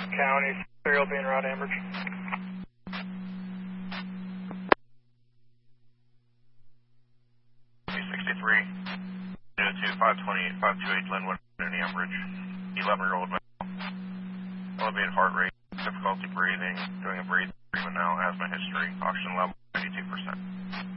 County, serial being route Ambridge. 63, 202, 528, 528, Linwood, in Ambridge, 11-year-old male, elevated heart rate, difficulty breathing, doing a breathing treatment now, asthma history, oxygen level 92%.